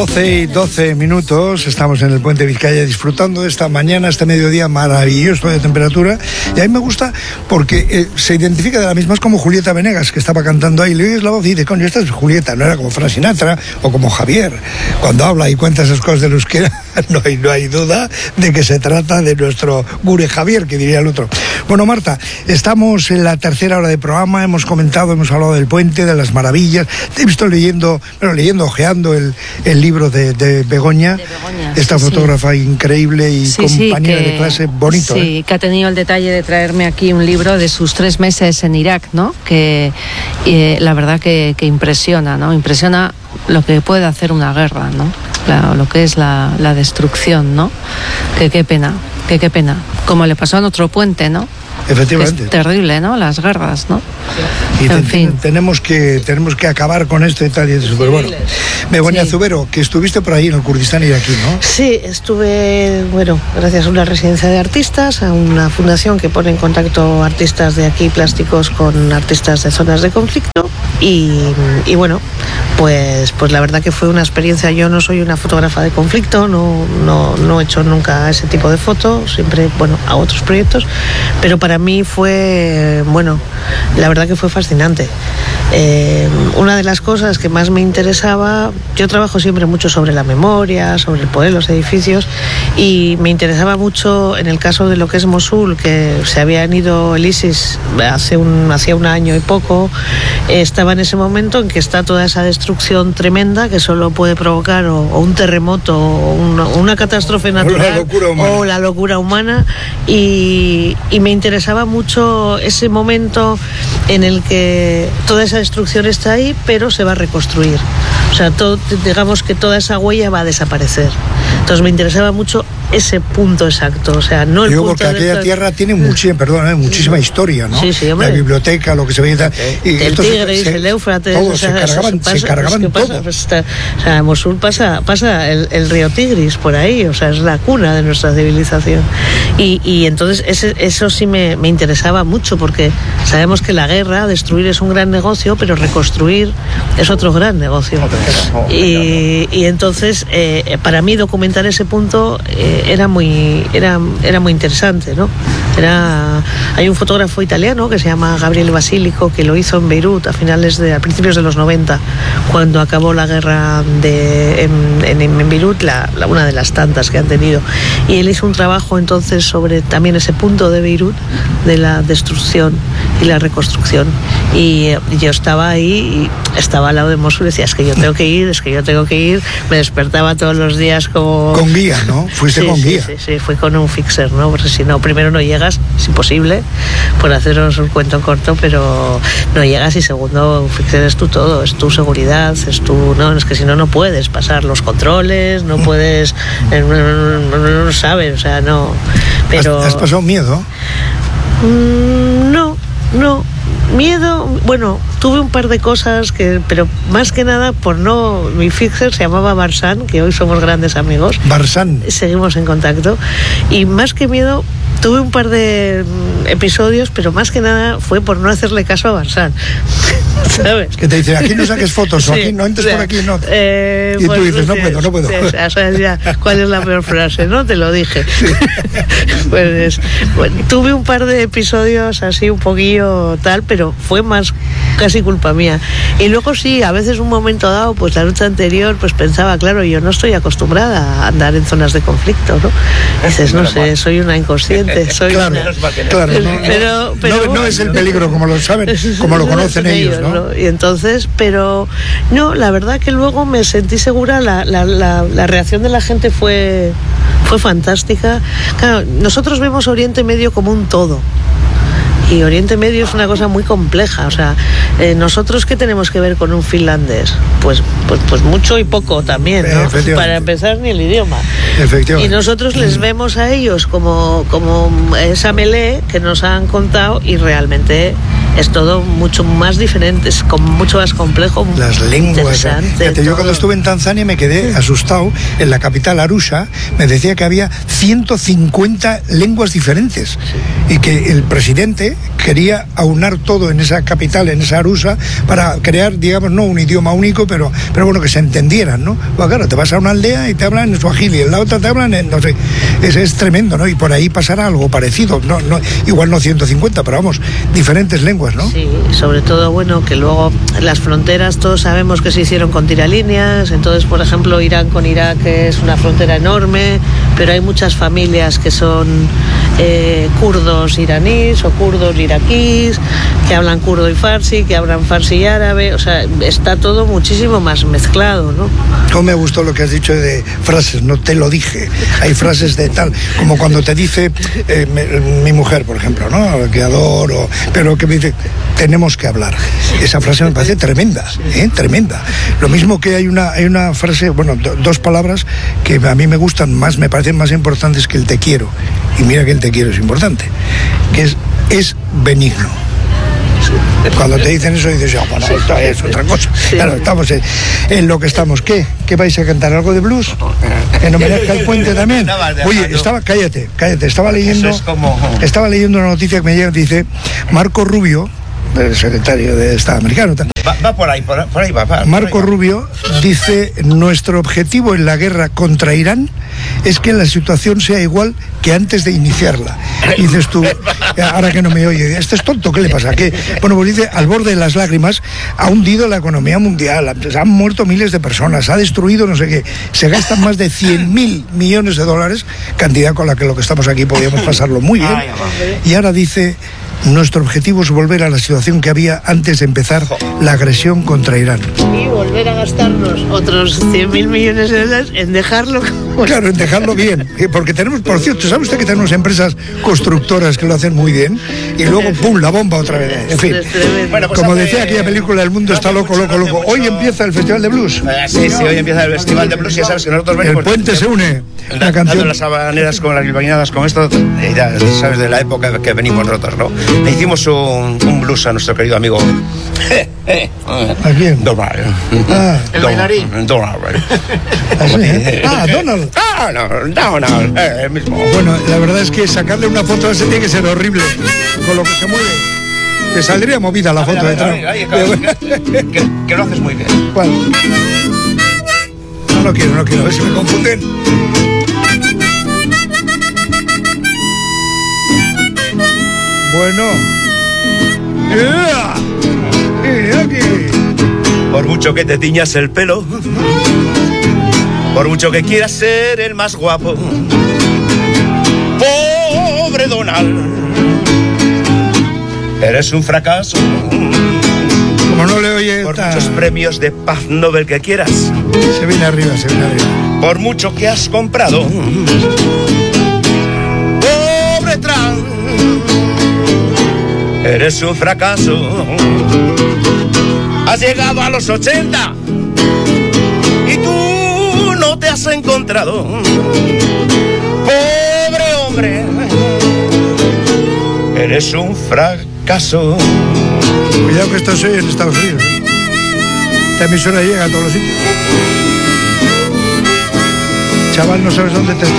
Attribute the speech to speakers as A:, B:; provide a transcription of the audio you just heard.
A: 12 minutos, estamos en el Puente Vizcaya disfrutando de esta mañana, este mediodía maravilloso de temperatura. Y a mí me gusta porque se identifica de la misma, es como Julieta Venegas, que estaba cantando ahí, le oyes la voz y dice, coño, esta es Julieta, no era como Frank Sinatra o como Javier. Cuando habla y cuenta esas cosas del euskera, no hay duda de que se trata de nuestro Gure Javier, que diría el otro. Bueno, Marta, estamos en la tercera hora de programa, hemos hablado del puente, de las maravillas, te he visto ojeando el libro de Begoña, esta fotógrafa increíble y compañera de clase, bonito.
B: Sí, que ha tenido el detalle de traerme aquí un libro de sus 3 meses en Irak, ¿no? Que la verdad que impresiona, ¿no? Impresiona lo que puede hacer una guerra, ¿no? Lo que es la destrucción, ¿no? Que qué pena, como le pasó en otro puente, ¿no?
A: Efectivamente.
B: Es terrible, ¿no? Las guerras, ¿no?
A: Y en fin. Tenemos que acabar con esto y tal, y eso. Pero bueno, Begoña Zubero, que estuviste por ahí en el Kurdistán iraquí, ¿no?
C: Sí, estuve, gracias a una residencia de artistas, a una fundación que pone en contacto artistas de aquí plásticos con artistas de zonas de conflicto. Y bueno, pues la verdad que fue una experiencia. Yo no soy una fotógrafa de conflicto, no he hecho nunca ese tipo de fotos, siempre, a otros proyectos, pero para mí fue, la verdad que fue fascinante. Una de las cosas que más me interesaba, yo trabajo siempre mucho sobre la memoria, sobre el poder de los edificios, y me interesaba mucho en el caso de lo que es Mosul, que se habían ido el ISIS hacía un año y poco. Estaba en ese momento en que está toda esa destrucción tremenda que solo puede provocar o un terremoto o una catástrofe natural o la locura humana, y me interesaba mucho ese momento en el que toda esa destrucción está ahí, pero se va a reconstruir. O sea, digamos que toda esa huella va a desaparecer. Entonces me interesaba mucho ese punto exacto, o sea, no el punto
A: porque aquella tierra tiene muchísima historia, ¿no?
C: Sí, hombre.
A: La biblioteca, lo que se veía,
C: el Tigris, el Éufrates,
A: todo, se cargaban todo.
C: O sea, Mosul pasa el río Tigris por ahí, o sea, es la cuna de nuestra civilización. Y entonces eso sí me interesaba mucho, porque sabemos que la guerra, destruir es un gran negocio, pero reconstruir es otro gran negocio. Y entonces, para mí documentar ese punto era muy interesante, ¿no? Hay un fotógrafo italiano que se llama Gabriele Basilico, que lo hizo en Beirut a principios de los 90, cuando acabó la guerra en Beirut, una de las tantas que han tenido, y él hizo un trabajo entonces sobre también ese punto de Beirut, de la destrucción y la reconstrucción, y yo estaba ahí y estaba al lado de Mosul y decía, es que yo tengo que ir, me despertaba todos los días como...
A: Con guía, ¿no? Fuiste con guía.
C: Sí, fui con un fixer, ¿no? Porque si no, primero no llegas, es imposible, por haceros un cuento corto, pero no llegas, y segundo, un fixer es tu todo, es tu seguridad, es que si no puedes pasar los controles, no puedes, no sabes, o sea, no. Pero...
A: ¿Has pasado miedo?
C: No. Miedo, tuve un par de cosas pero más que nada mi fixer se llamaba Barsan, que hoy somos grandes amigos.
A: Barsan.
C: Seguimos en contacto, y más que miedo tuve un par de episodios, pero más que nada fue por no hacerle caso a Barsan. ¿Sabes?
A: Que te dice, aquí no saques fotos, o aquí no entres, por aquí no. Y tú dices, no puedo.
C: ¿Sabes ya cuál es la peor frase, no? Te lo dije. Sí. Pues, tuve un par de episodios así un poquillo tal, pero fue más casi culpa mía. Y luego sí, a veces un momento dado, pues la noche anterior, pues pensaba, claro, yo no estoy acostumbrada a andar en zonas de conflicto, ¿no? Y dices, no sé, soy una inconsciente.
A: Claro, no es el peligro como lo saben, como lo conocen ellos, ¿no?
C: Y entonces, pero no, la verdad que luego me sentí segura, la reacción de la gente fue fantástica. Claro, nosotros vemos Oriente Medio como un todo, y Oriente Medio es una cosa muy compleja. O sea, nosotros, ¿qué tenemos que ver con un finlandés? Pues mucho y poco también, ¿no? Para empezar, ni el idioma. Y nosotros les vemos a ellos como esa melee que nos han contado, y realmente es todo mucho más diferente, es mucho más complejo.
A: Las lenguas. Fíjate, yo cuando estuve en Tanzania me quedé asustado. En la capital, Arusha, me decía que había 150 lenguas diferentes y que el presidente quería aunar todo en esa capital, en esa Arusha, para crear, digamos, no un idioma único, pero bueno, que se entendieran, ¿no? Pues claro, te vas a una aldea y te hablan en suajili, en la otra te hablan en, no sé, es tremendo, ¿no? Y por ahí pasará algo parecido, no, igual no 150, pero vamos, diferentes lenguas, ¿no?
C: Sí, sobre todo, bueno, que luego las fronteras todos sabemos que se hicieron con tiralíneas, entonces, por ejemplo, Irán con Irak es una frontera enorme, pero hay muchas familias que son kurdos iraníes o kurdos iraquíes, que hablan kurdo y farsi, que hablan farsi y árabe, o sea, está todo muchísimo más mezclado, ¿no?
A: No me gustó lo que has dicho de frases, no te lo dije, hay frases de tal, como cuando te dice mi mujer, por ejemplo, ¿no? Que adoro, pero que me dice, tenemos que hablar. Esa frase me parece tremenda, tremenda. Lo mismo que hay una frase, bueno, dos palabras que a mí me gustan más, me parecen más importantes que el te quiero. Y mira que el te quiero es importante, que es benigno. Cuando te dicen eso dices, bueno, esto es otra cosa. Claro, estamos en lo que estamos. ¿Qué vais a cantar? ¿Algo de blues? ¿En homenaje al puente también? Oye, cállate, estaba leyendo una noticia que me llega, dice Marco Rubio, el secretario de Estado americano.
D: Va por ahí va.
A: Marco Rubio dice, nuestro objetivo en la guerra contra Irán es que la situación sea igual que antes de iniciarla. Y dices tú, ahora que no me oye, este es tonto, ¿qué le pasa? Bueno, pues dice, al borde de las lágrimas, ha hundido la economía mundial, han muerto miles de personas, ha destruido no sé qué, se gastan más de 100.000 millones de dólares, cantidad con la que lo que estamos aquí podíamos pasarlo muy bien. Y ahora dice, nuestro objetivo es volver a la situación que había antes de empezar la agresión contra Irán.
C: Y volver a gastarnos otros 100.000 millones de dólares en dejarlo.
A: Claro, en dejarlo bien. Porque tenemos, por cierto, ¿sabe usted que tenemos empresas constructoras que lo hacen muy bien? Y luego, ¡pum!, la bomba otra vez. En fin, bueno, pues como decía aquella película, El mundo está loco. Hoy empieza el Festival de Blues.
D: Sí, hoy empieza el Festival de Blues. Ya sabes que nosotros venimos...
A: El puente se une.
D: La canción. Las habaneras con las bilbainadas, con esto, ya sabes de la época que venimos nosotros, ¿no? Le hicimos un blues a nuestro querido amigo.
A: ¿A quién?
D: Donald.
E: El bailarín.
D: Donald.
A: Donald.
D: Donald, el mismo.
A: Bueno, la verdad es que sacarle una foto a ese tiene que ser horrible. Con lo que se mueve. Te saldría movida la foto detrás.
D: Que lo haces muy bien.
A: ¿Cuál? No quiero, a ver si me confunden. Bueno. Aquí.
D: Por mucho que te tiñas el pelo, por mucho que quieras ser el más guapo, pobre Donald, eres un fracaso.
A: Como no le oye...
D: Por muchos premios de paz Nobel que quieras,
A: se viene arriba.
D: Por mucho que has comprado, pobre Trump, eres un fracaso. Has llegado a los 80 y tú no te has encontrado. Pobre hombre, eres un fracaso.
A: Cuidado que esto soy en Estados Unidos. Esta emisora llega a todos los sitios. Chaval, no sabes dónde te está